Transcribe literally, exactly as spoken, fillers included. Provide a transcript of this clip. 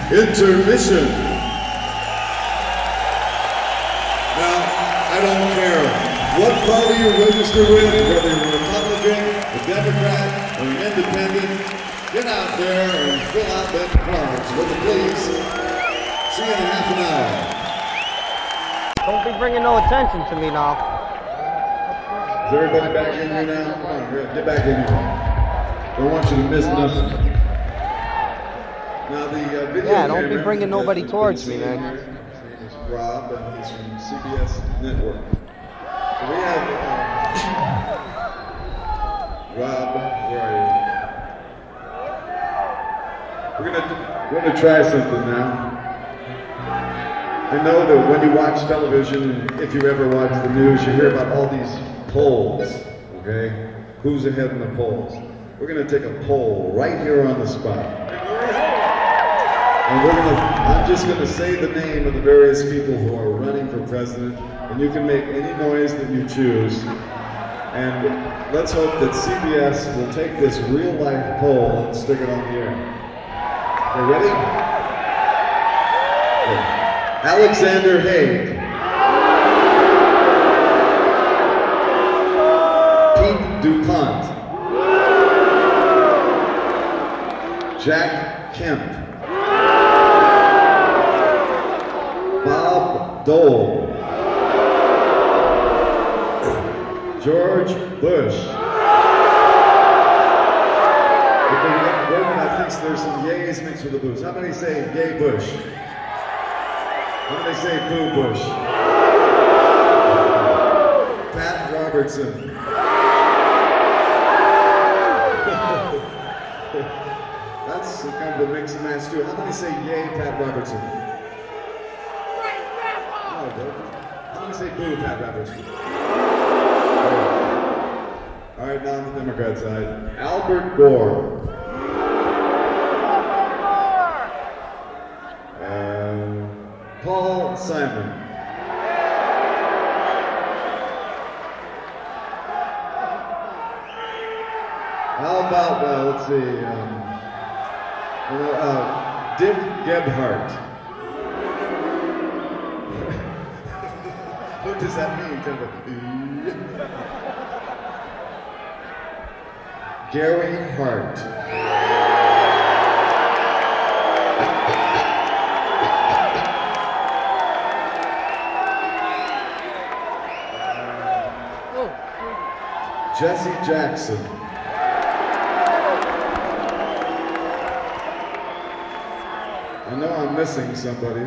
intermission. Now, I don't care what party you register with, whether you're a Republican, a Democrat, or an Independent, get out there and fill out that cards. Will you please? See you in half an hour. Don't be bringing no attention to me now. Is everybody back in here now? Come on, get back in here. Don't want you to miss nothing. Now the uh, video. Yeah, don't be bringing nobody towards me, man. His name is Rob, and he's from C B S Network. So we have uh, Rob. Where are you? We're gonna we're gonna try something now. I know that when you watch television, if you ever watch the news, you hear about all these polls. Okay, who's ahead in the polls? We're gonna take a poll right here on the spot. And we're gonna, I'm just gonna say the name of the various people who are running for president, and you can make any noise that you choose. And let's hope that C B S will take this real life poll and stick it on the air. You ready? Okay. Alexander Haig. Pete DuPont. Jack Kemp. Bob Dole. George Bush. I think there's some yays mixed with the boos. How many say yay Bush? How many say boo Bush? Pat Robertson. That's kind of a mix and match too. How many say yay Pat Robertson? Oh, how many say boo Pat Robertson? All right, now on the Democrat side, Albert Gore. Um, Paul Simon. How about, uh, let's see, um, uh, Dick Gebhardt. What does that mean? Kind of Gary Hart. Jesse Jackson. I know I'm missing somebody.